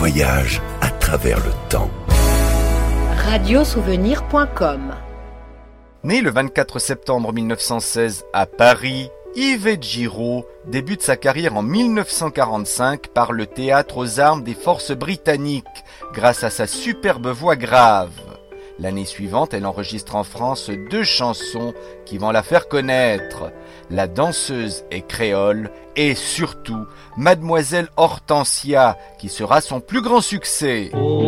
voyage à travers le temps. Radiosouvenir.com. Né le 24 septembre 1916 à Paris, Yvette Giraud débute sa carrière en 1945 par le théâtre aux armes des forces britanniques, grâce à sa superbe voix grave. L'année suivante, elle enregistre en France 2 chansons qui vont la faire connaître. La danseuse est créole et surtout Mademoiselle Hortensia, qui sera son plus grand succès.